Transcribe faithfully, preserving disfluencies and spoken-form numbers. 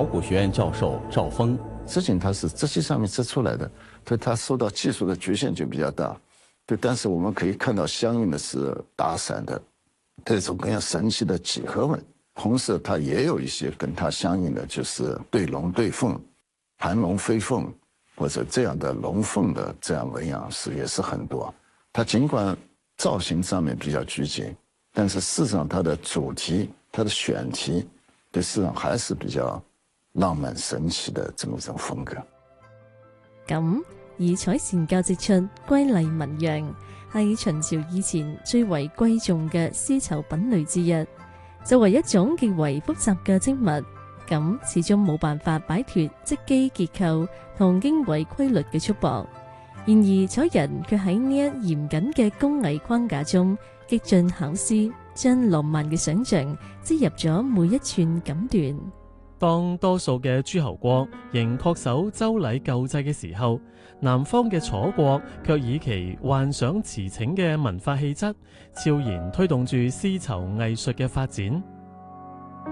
古学院教授赵峰。 织锦它是织机上面织出来的，所以它受到技术的局限就比较大。对，但是我们可以看到相应的是打伞的这种各样神奇的几何纹。红色它也有一些跟它相应的，就是对龙对凤、盘龙飞凤或者这样的龙凤的这样纹样是也是很多。它尽管造型上面比较拘谨，但是事实上它的主题、它的选题，对市场還是比較浪漫神奇的這麼一種風格。 咁而彩線交織出瑰麗紋樣，係秦朝以前最為貴重嘅絲綢品類之一。作為一種極為複雜嘅織物，咁始終冇辦法擺脫織機結構同經緯規律嘅束縛。然而楚人卻喺呢一嚴謹嘅工藝框架中極盡巧思，將浪漫嘅想像織入咗每一寸錦緞。 當多數嘅諸侯國仍恪守周禮舊制嘅時候，南方嘅楚國卻以其幻想馳騁嘅文化氣質，悄然推動住絲綢藝術嘅發展。